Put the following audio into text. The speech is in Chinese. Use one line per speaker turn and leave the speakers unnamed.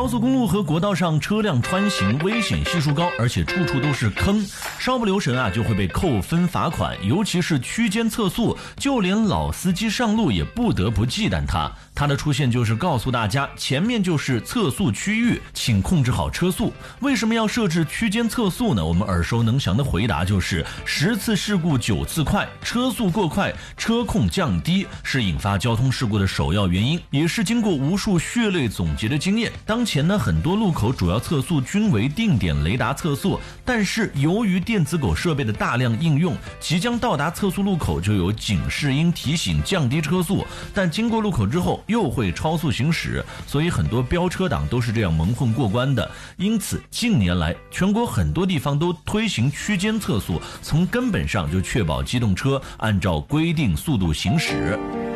速公路和国道上车辆穿行危险系数高，而且处处都是坑，稍不留神啊就会被扣分罚款。尤其是区间测速，就连老司机上路也不得不忌惮它。它的出现就是告诉大家，前面就是测速区域，请控制好车速。为什么要设置区间测速呢？我们耳熟能详的回答就是10次事故9次快，车速过快，车控降低是引发交通事故的首要原因，也是经过无数血泪总结的经验。当前呢，很多路口主要测速均为定点雷达测速，但是由于电子狗设备的大量应用，即将到达测速路口就有警示音提醒降低车速，但经过路口之后又会超速行驶，所以很多飙车党都是这样蒙混过关的。因此近年来全国很多地方都推行区间测速，从根本上就确保机动车按照规定速度行驶。